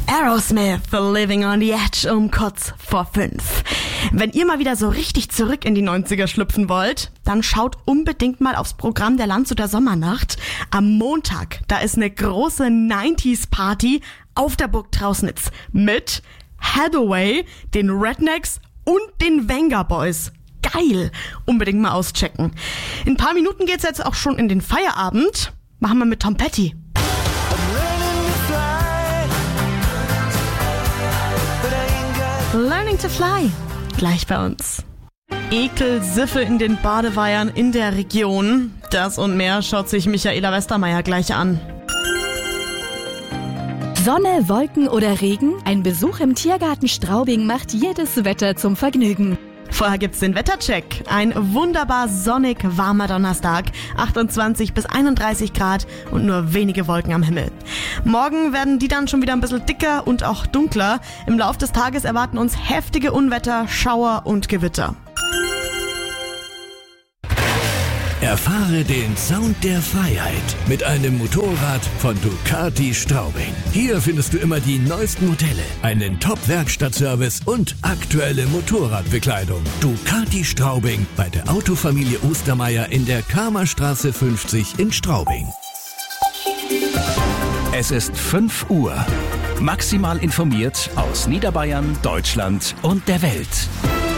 Aerosmith, Living on the Edge um kurz vor 5. Wenn ihr mal wieder so richtig zurück in die 90er schlüpfen wollt, dann schaut unbedingt mal aufs Programm der Landshuter Sommernacht. Am Montag, da ist eine große 90s-Party auf der Burg Trausnitz mit Hathaway, den Rednecks und den Venga Boys. Geil! Unbedingt mal auschecken. In ein paar Minuten geht's jetzt auch schon in den Feierabend. Machen wir mit Tom Petty. Learning to Fly. Gleich bei uns. Ekelsiffe in den Badeweihern in der Region. Das und mehr schaut sich Michaela Westermeier gleich an. Sonne, Wolken oder Regen? Ein Besuch im Tiergarten Straubing macht jedes Wetter zum Vergnügen. Vorher gibt's den Wettercheck. Ein wunderbar sonnig warmer Donnerstag, 28 bis 31 Grad und nur wenige Wolken am Himmel. Morgen werden die dann schon wieder ein bisschen dicker und auch dunkler. Im Lauf des Tages erwarten uns heftige Unwetter, Schauer und Gewitter. Erfahre den Sound der Freiheit mit einem Motorrad von Ducati Straubing. Hier findest du immer die neuesten Modelle, einen Top-Werkstattservice und aktuelle Motorradbekleidung. Ducati Straubing bei der Autofamilie Ostermeier in der Kramerstraße 50 in Straubing. Es ist 5 Uhr. Maximal informiert aus Niederbayern, Deutschland und der Welt.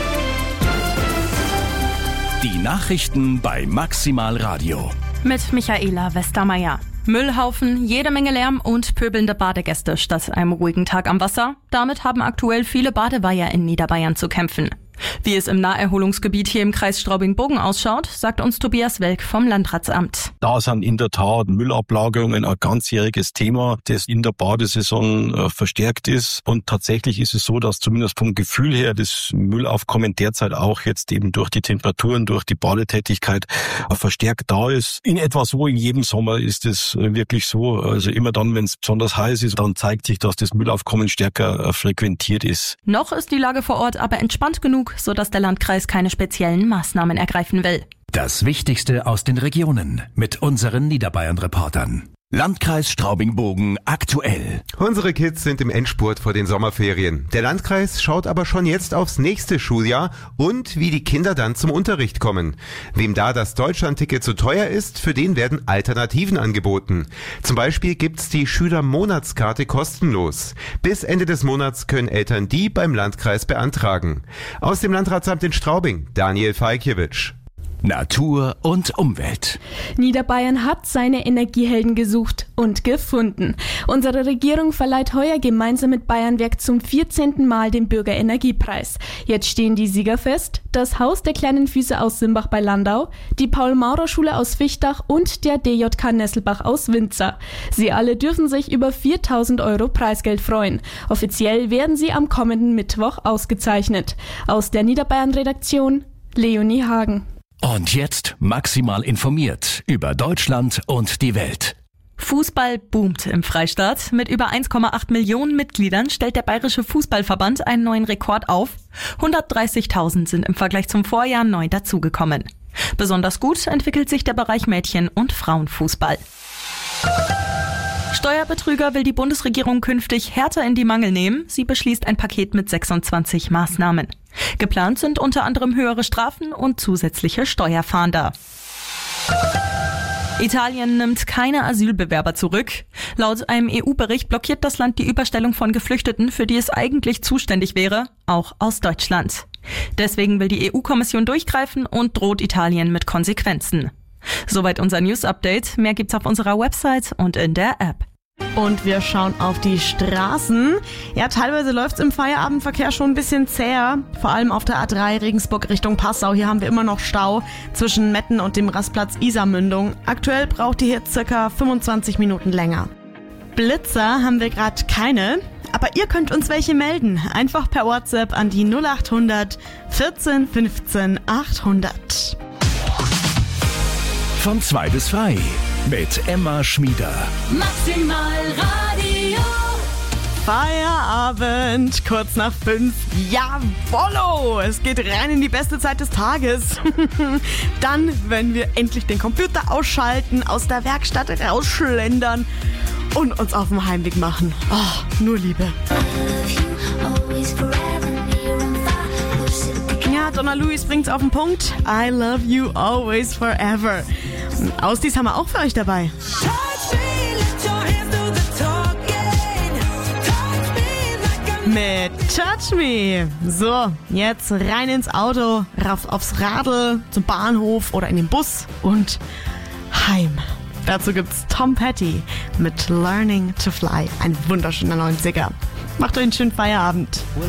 Die Nachrichten bei Maximal Radio. Mit Michaela Westermeier. Müllhaufen, jede Menge Lärm und pöbelnde Badegäste statt einem ruhigen Tag am Wasser. Damit haben aktuell viele Badeweiher in Niederbayern zu kämpfen. Wie es im Naherholungsgebiet hier im Kreis Straubing-Bogen ausschaut, sagt uns Tobias Welk vom Landratsamt. Da sind in der Tat Müllablagerungen ein ganzjähriges Thema, das in der Badesaison verstärkt ist. Und tatsächlich ist es so, dass zumindest vom Gefühl her das Müllaufkommen derzeit auch jetzt eben durch die Temperaturen, durch die Badetätigkeit verstärkt da ist. In etwa so in jedem Sommer ist es wirklich so. Also immer dann, wenn es besonders heiß ist, dann zeigt sich, dass das Müllaufkommen stärker frequentiert ist. Noch ist die Lage vor Ort aber entspannt genug, sodass der Landkreis keine speziellen Maßnahmen ergreifen will. Das Wichtigste aus den Regionen mit unseren Niederbayern-Reportern. Landkreis Straubing-Bogen aktuell. Unsere Kids sind im Endspurt vor den Sommerferien. Der Landkreis schaut aber schon jetzt aufs nächste Schuljahr und wie die Kinder dann zum Unterricht kommen. Wem da das Deutschlandticket zu teuer ist, für den werden Alternativen angeboten. Zum Beispiel gibt's die Schülermonatskarte kostenlos. Bis Ende des Monats können Eltern die beim Landkreis beantragen. Aus dem Landratsamt in Straubing, Daniel Falkiewicz. Natur und Umwelt. Niederbayern hat seine Energiehelden gesucht und gefunden. Unsere Regierung verleiht heuer gemeinsam mit Bayernwerk zum 14. Mal den Bürgerenergiepreis. Jetzt stehen die Sieger fest: das Haus der kleinen Füße aus Simbach bei Landau, die Paul-Maurer-Schule aus Fichtach und der DJK Nesselbach aus Winzer. Sie alle dürfen sich über 4.000 € Preisgeld freuen. Offiziell werden sie am kommenden Mittwoch ausgezeichnet. Aus der Niederbayern-Redaktion Leonie Hagen. Und jetzt maximal informiert über Deutschland und die Welt. Fußball boomt im Freistaat. Mit über 1,8 Millionen Mitgliedern stellt der Bayerische Fußballverband einen neuen Rekord auf. 130.000 sind im Vergleich zum Vorjahr neu dazugekommen. Besonders gut entwickelt sich der Bereich Mädchen- und Frauenfußball. Steuerbetrüger will die Bundesregierung künftig härter in die Mangel nehmen. Sie beschließt ein Paket mit 26 Maßnahmen. Geplant sind unter anderem höhere Strafen und zusätzliche Steuerfahnder. Italien nimmt keine Asylbewerber zurück. Laut einem EU-Bericht blockiert das Land die Überstellung von Geflüchteten, für die es eigentlich zuständig wäre, auch aus Deutschland. Deswegen will die EU-Kommission durchgreifen und droht Italien mit Konsequenzen. Soweit unser News-Update. Mehr gibt's auf unserer Website und in der App. Und wir schauen auf die Straßen. Ja, teilweise läuft's im Feierabendverkehr schon ein bisschen zäher. Vor allem auf der A3 Regensburg Richtung Passau. Hier haben wir immer noch Stau zwischen Metten und dem Rastplatz Isarmündung. Aktuell braucht ihr hier circa 25 Minuten länger. Blitzer haben wir gerade keine, aber ihr könnt uns welche melden. Einfach per WhatsApp an die 0800 14 15 800. Von 2 bis 3 mit Emma Schmieder. Maximal Radio. Feierabend, kurz nach 5. Jawollo! Es geht rein in die beste Zeit des Tages. Dann, wenn wir endlich den Computer ausschalten, aus der Werkstatt rausschlendern und uns auf den Heimweg machen. Oh, nur Liebe. Ja, Donna Louise bringt's auf den Punkt. I love you always forever. Und Ausdies haben wir auch für euch dabei. Mit Touch Me. So, jetzt rein ins Auto, rauf aufs Radl, zum Bahnhof oder in den Bus und heim. Dazu gibt's Tom Petty mit Learning to Fly. Ein wunderschöner 90er. Macht euch einen schönen Feierabend.